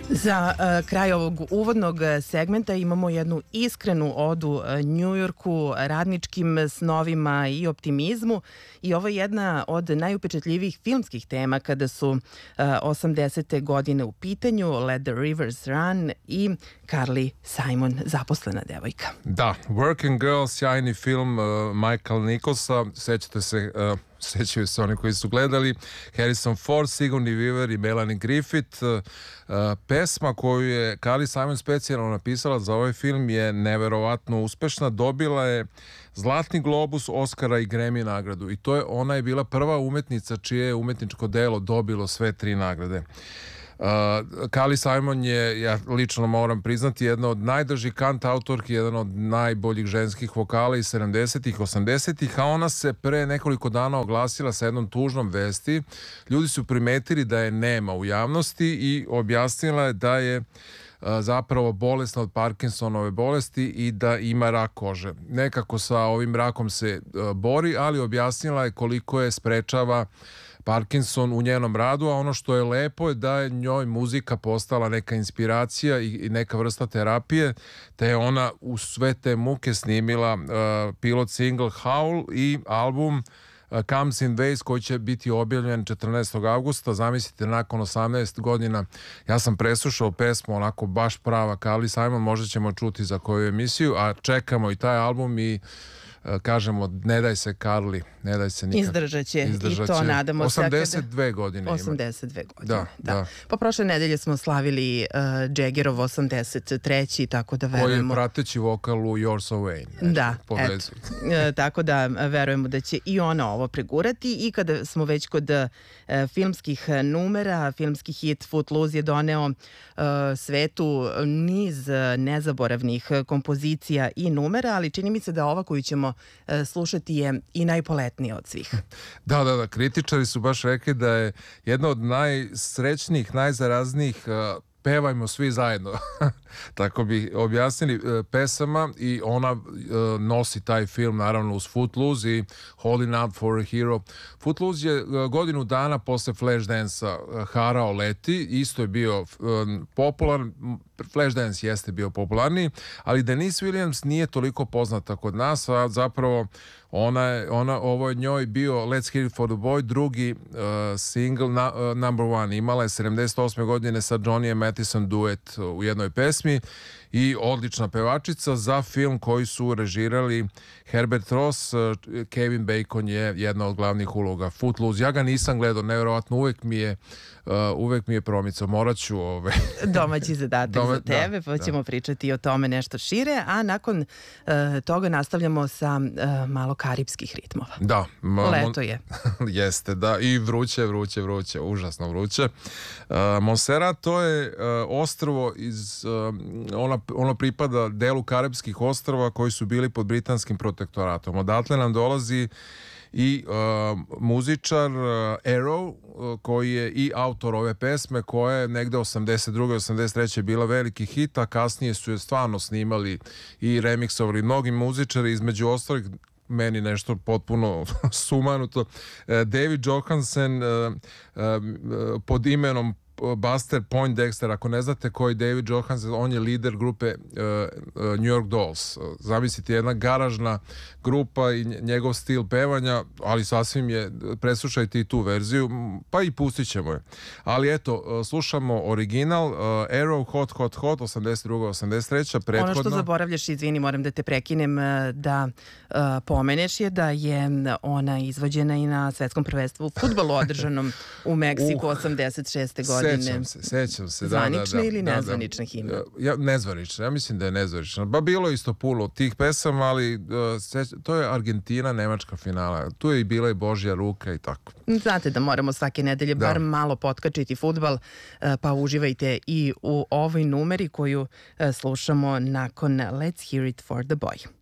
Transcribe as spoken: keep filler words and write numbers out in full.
Za uh, kraj ovog uvodnog segmenta imamo jednu iskrenu odu Njujorku, radničkim snovima i optimizmu, i ovo je jedna od najupečatljivijih filmskih tema kada su uh, osamdesete godine u pitanju, Let the Rivers Run i Carly Simon, zaposlena devojka. Da, Working Girl, sjajni film uh, Michael Nicholsa, sećate se... Uh, sećaju se oni koji su gledali, Harrison Ford, Sigourney Weaver i Melanie Griffith. Uh, pesma koju je Carly Simon specijalno napisala za ovaj film je neverovatno uspešna, dobila je Zlatni globus, Oscara i Grammy nagradu, i to je, ona je bila prva umetnica čije je umetničko delo dobilo sve tri nagrade. Uh, Carly Simon je, ja lično moram priznati, jedna od najdržih kant autorki, jedan od najboljih ženskih vokala iz sedamdesetih, osamdesetih, a ona se pre nekoliko dana oglasila sa jednom tužnom vesti. Ljudi su primetili da je nema u javnosti i objasnila je da je uh, zapravo bolesna od Parkinsonove bolesti i da ima rak kože. Nekako sa ovim rakom se uh, bori, ali objasnila je koliko je sprečava Parkinson u njenom radu, a ono što je lepo je da je njoj muzika postala neka inspiracija i neka vrsta terapije, te je ona u sve te muke snimila uh, pilot single Howl i album uh, Comes in Waves, koji će biti objavljen četrnaestog avgusta. Zamislite, nakon osamnaest godina ja sam preslušao pesmu, onako baš prava Carly Simon, možda ćemo čuti za koju emisiju, a čekamo i taj album i kažemo, ne daj se Carly, ne daj se nikad. Izdržat će, i to nadamo se. osamdeset dve godine ima. osamdeset dve godine, da, da. da. Pa prošle nedelje smo slavili uh, Jaggerov osamdeset treći, tako da verujemo... Koji je prateći vokal u You're So Vain. Da, eto. uh, tako da verujemo da će i ona ovo pregurati, i kada smo već kod uh, filmskih numera, filmski hit Footloose je doneo uh, svetu niz nezaboravnih kompozicija i numera, ali čini mi se da ova koju ćemo slušati je i najpoletnija od svih. Da, da, da, kritičari su baš rekli da je jedna od najsrećnijih, najzaraznijih uh, pevajmo svi zajedno. Tako bi objasnili uh, pesama, i ona uh, nosi taj film naravno uz Footloose i Holding Out for a Hero. Footloose je uh, godinu dana posle Flashdance-a uh, harao leti, isto je bio uh, popularan. Flashdance jeste bio popularniji, ali Denise Williams nije toliko poznata kod nas, a zapravo ona je, ona, ovo je njoj bio Let's Hear It for the Boy, drugi uh, single, na, uh, number one. Imala je sedamdeset osme godine sa Johnnyem Mathison duet u jednoj pesmi, i odlična pevačica. Za film koji su režirali Herbert Ross, Kevin Bacon je jedna od glavnih uloga. Footloose, ja ga nisam gledao, nevjerovatno, uvek mi je uh, uvek mi je promicao, morat ću ove... domaći zadatak Doma, za tebe, da, pa ćemo da. pričati o tome nešto šire, a nakon uh, toga nastavljamo sa uh, malo karipskih ritmova. Da. Ma, Leto je. Jeste, da, i vruće, vruće, vruće, užasno vruće. Uh, Montserrat, to je uh, ostrvo iz... Uh, ona ono pripada delu Karipskih ostrva koji su bili pod britanskim protektoratom. Odatle nam dolazi i uh, muzičar uh, Arrow, uh, koji je i autor ove pesme, koja je negde osamdeset druge osamdeset treće bila veliki hit, a kasnije su je stvarno snimali i remiksovali mnogi muzičari, između ostalih meni nešto potpuno sumanuto, uh, David Johansen uh, uh, pod imenom Buster Poindexter. Ako ne znate ko je David Johansen, on je lider grupe uh, uh, New York Dolls. Zamislite, jedna garažna grupa i njegov stil pevanja, ali sasvim je, preslušajte i tu verziju, pa i pustit ćemo je. Ali eto, uh, slušamo original, uh, Arrow, Hot, Hot, Hot, osamdeset druga osamdeset treća, prethodno... Ono što zaboravljaš, izvini, moram da te prekinem, da uh, pomeneš je da je ona izvođena i na svetskom prvenstvu u fudbalu održanom u Meksiku uh, osamdeset šeste godine. Sećam se, sećam se. Zvanična da, da, ili da, nezvanična da, himna? Ja, nezvanična, ja mislim da je nezvanična. Ba bilo je isto puno tih pesama, ali uh, seć, to je Argentina, Nemačka finala. Tu je i bila i Božja ruka i tako. Znate da moramo svake nedelje da. bar malo potkačiti fudbal, pa uživajte i u ovoj numeri koju slušamo nakon Let's Hear It for the Boy.